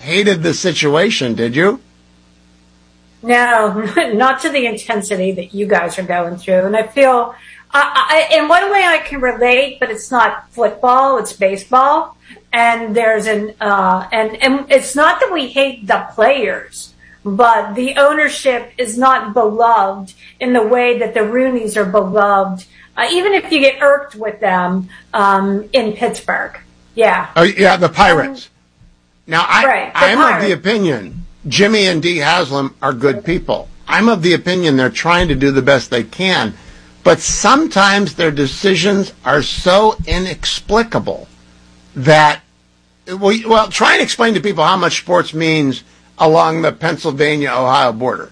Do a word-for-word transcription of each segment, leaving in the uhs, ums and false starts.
hated the situation, did you? No, not to the intensity that you guys are going through. And I feel, I, I, in one way I can relate, but it's not football, it's baseball. And there's an, uh, and, and it's not that we hate the players, but the ownership is not beloved in the way that the Rooneys are beloved, uh, even if you get irked with them, um, in Pittsburgh. Yeah. Oh, yeah, the Pirates. Um, now, I, right, I'm Pirates. of the opinion Jimmy and Dee Haslam are good people. I'm of the opinion they're trying to do the best they can, but sometimes their decisions are so inexplicable that, well, well, try and explain to people how much sports means along the Pennsylvania-Ohio border.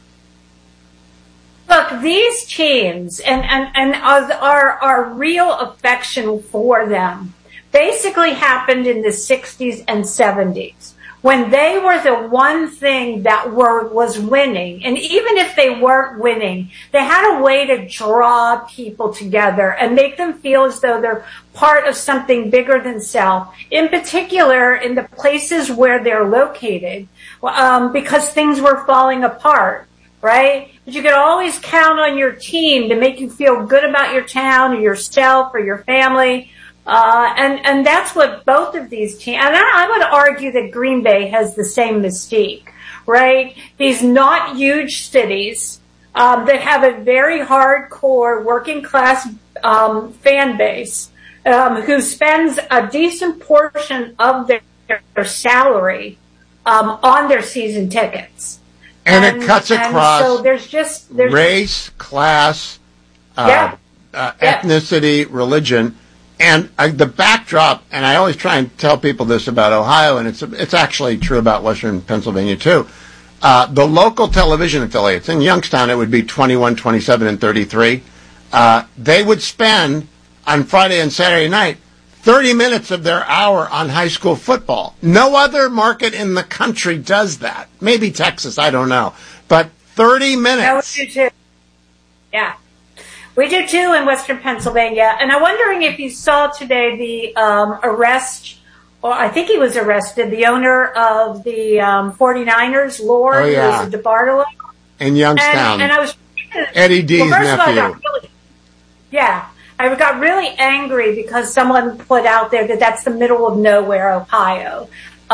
Look, these teams and, and, and our, our real affection for them basically happened in the sixties and seventies. When they were the one thing that were was winning, and even if they weren't winning, they had a way to draw people together and make them feel as though they're part of something bigger than self, in particular in the places where they're located, um, because things were falling apart, right? But you could always count on your team to make you feel good about your town or yourself or your family. Uh, and, and that's what both of these teams, and I, I would argue that Green Bay has the same mystique, right? These not huge cities, um, that have a very hardcore working class, um, fan base, um, who spends a decent portion of their, their salary, um, on their season tickets. And, and it cuts across so there's just, there's race, class, uh, yeah, uh, yeah. ethnicity, religion. And uh, the backdrop, and I always try and tell people this about Ohio, and it's it's actually true about Western Pennsylvania too. Uh, the local television affiliates, in Youngstown it would be twenty-one, twenty-seven, and thirty-three. Uh, they would spend, on Friday and Saturday night, thirty minutes of their hour on high school football. No other market in the country does that. Maybe Texas, I don't know. But thirty minutes. No, we do too. Yeah. We do too in Western Pennsylvania. And I'm wondering if you saw today the um, arrest, or I think he was arrested, the owner of the um, forty-niners, Lord, oh, yeah. who was a DeBartolo. In Youngstown. And, and I was Eddie D's well, first nephew. Of all, I got really, yeah. I got really angry because someone put out there that that's the middle of nowhere, Ohio.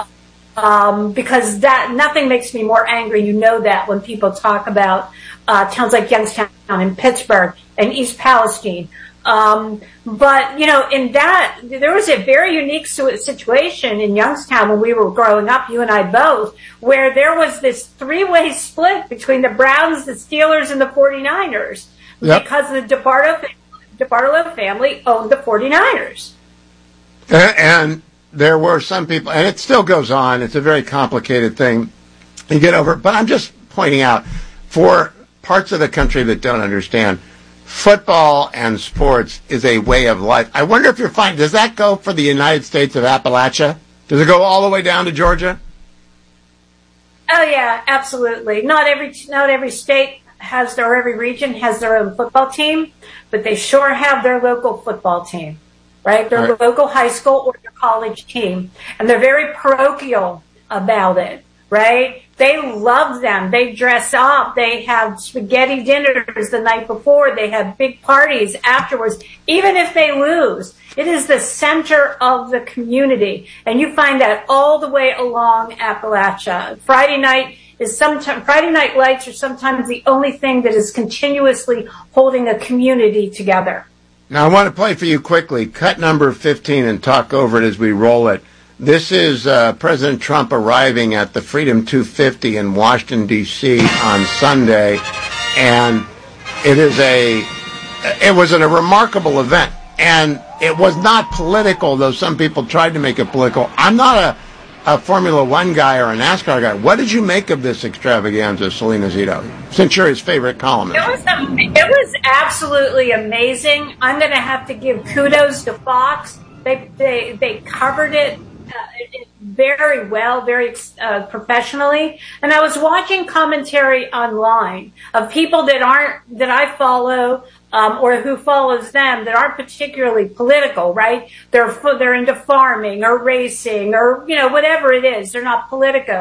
Um, because that, nothing makes me more angry. You know that when people talk about, uh, towns like Youngstown and Pittsburgh and East Palestine. Um, but, you know, in that, there was a very unique situation in Youngstown when we were growing up, you and I both, where there was this three-way split between the Browns, the Steelers, and the forty-niners. Yep. Because the DeBartolo, DeBartolo family owned the forty-niners. And, and there were some people, and it still goes on, it's a very complicated thing you get over, but I'm just pointing out, for parts of the country that don't understand, football and sports is a way of life. I wonder if you're finding, does that go for the United States of Appalachia? Does it go all the way down to Georgia? Oh yeah, absolutely. Not every, not every state has their, or every region has their own football team, but they sure have their local football team. Right? Their right. local high school or their college team. And they're very parochial about it, right? They love them. They dress up. They have spaghetti dinners the night before. They have big parties afterwards, even if they lose. It is the center of the community. And you find that all the way along Appalachia. Friday night is sometimes, Friday night lights are sometimes the only thing that is continuously holding a community together. Now, I want to play for you quickly, cut number fifteen, and talk over it as we roll it. This is uh, President Trump arriving at the Freedom two fifty in Washington, D C on Sunday, and it is a, it was a remarkable event, and it was not political, though some people tried to make it political. I'm not a, a Formula One guy or a NASCAR guy. What did you make of this extravaganza, Selena Zito, since you're his favorite columnist? It was, it was absolutely amazing. I'm going to have to give kudos to Fox. They they they covered it uh, very well, very uh, professionally. And I was watching commentary online of people that aren't that I follow. Um, or who follows them that aren't particularly political, right? They're they're into farming or racing or, you know, whatever it is. They're not political.